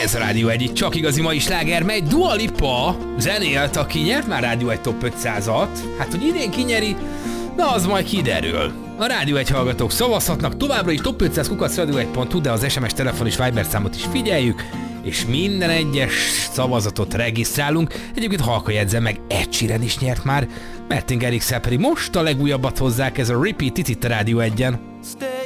Ez a Rádió Egy csak igazi mai sláger, mely Dua Lipa zenélt, aki nyert már Rádió Egy Top 500-at. Hát, hogy idén kinyeri, na az majd kiderül. A Rádió Egy hallgatók szavazhatnak továbbra is Top 500 @radio1.hu, de az SMS, telefon és Viber számot is figyeljük, és minden egyes szavazatot regisztrálunk. Egyébként halka jegyzem meg, Ed Sheeran is nyert már, Martin Garrix pedig most a legújabbat hozzák, ez a Repeat itt a Rádió Egyen.